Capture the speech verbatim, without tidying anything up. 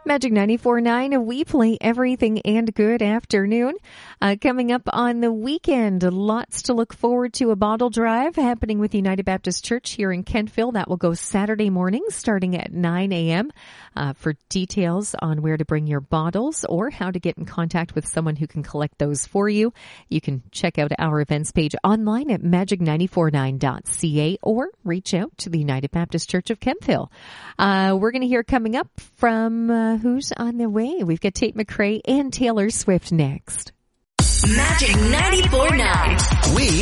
Magic ninety-four point nine, we play everything and good afternoon. Uh, coming up on the weekend, lots to look forward to. A bottle drive happening with United Baptist Church here in Kentville. That will go Saturday morning starting at nine a.m. Uh, for details on where to bring your bottles or how to get in contact with someone who can collect those for you, you can check out our events page online at magic nine four nine dot c a or reach out to the United Baptist Church of Kentville. Uh, we're going to hear coming up from uh, who's on the way. We've got Tate McRae and Taylor Swift next. Magic ninety-four point nine. We